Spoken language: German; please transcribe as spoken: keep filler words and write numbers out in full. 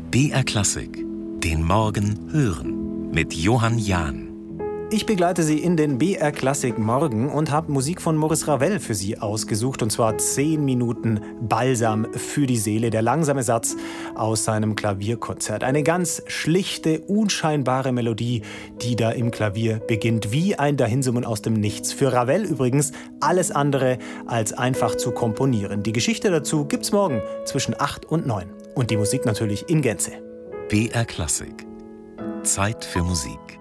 B R Klassik, den Morgen hören mit Johann Jahn. Ich begleite Sie in den B R Klassik Morgen und habe Musik von Maurice Ravel für Sie ausgesucht. Und zwar zehn Minuten Balsam für die Seele. Der langsame Satz aus seinem Klavierkonzert. Eine ganz schlichte, unscheinbare Melodie, die da im Klavier beginnt. Wie ein Dahinsummen aus dem Nichts. Für Ravel übrigens alles andere als einfach zu komponieren. Die Geschichte dazu gibt's morgen zwischen acht und neun. Und die Musik natürlich in Gänze. B R Klassik. Zeit für Musik.